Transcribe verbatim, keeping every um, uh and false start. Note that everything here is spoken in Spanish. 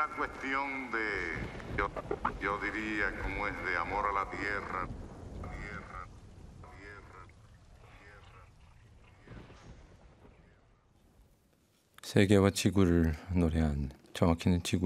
una cuestión de, yo, yo diría, como es de amor a la tierra. Tierra, tierra, tierra. 세계와 지구를 노래한, 정확히는 지구